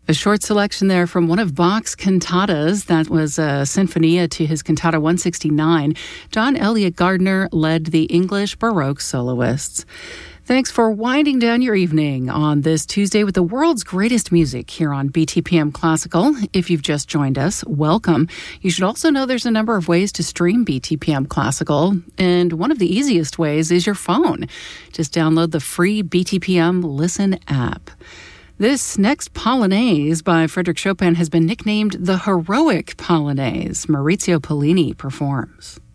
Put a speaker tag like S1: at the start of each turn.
S1: A short selection there from one of Bach's cantatas. That was a Sinfonia to his Cantata 169. John Elliott Gardner led the English Baroque soloists. Thanks for winding down your evening on this Tuesday with the world's greatest music here on BTPM Classical. If you've just joined us, welcome. You should also know there's a number of ways to stream BTPM Classical, and one of the easiest ways is your phone. Just download the free BTPM Listen app. This next Polonaise by Frédéric Chopin has been nicknamed the Heroic Polonaise. Maurizio Pollini performs.